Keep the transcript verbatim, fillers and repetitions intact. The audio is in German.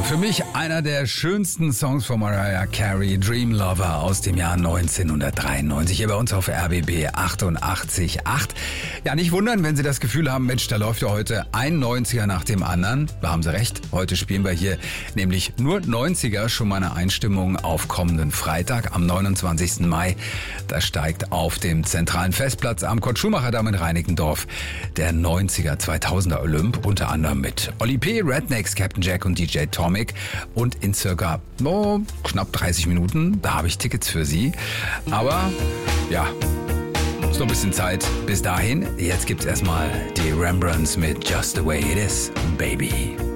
Für mich einer der schönsten Songs von Mariah Carey, Dream Lover aus dem Jahr neunzehnhundertdreiundneunzig, hier bei uns auf R B B achtundachtzig Komma acht. Ja, nicht wundern, wenn Sie das Gefühl haben, Mensch, da läuft ja heute ein neunziger nach dem anderen. Da haben Sie recht, heute spielen wir hier nämlich nur neunziger, schon mal eine Einstimmung auf kommenden Freitag am neunundzwanzigsten Mai. Da steigt auf dem zentralen Festplatz am Kurt-Schumacher-Damm in Reinickendorf der neunziger zweitausender Olymp, unter anderem mit Oli P., Rednecks, Captain Jack und D J Tomic. Und in circa oh, knapp dreißig Minuten, da habe ich Tickets für Sie. Aber ja, ist noch ein bisschen Zeit bis dahin. Jetzt gibt's erstmal die Rembrandts mit Just the Way It Is, Baby.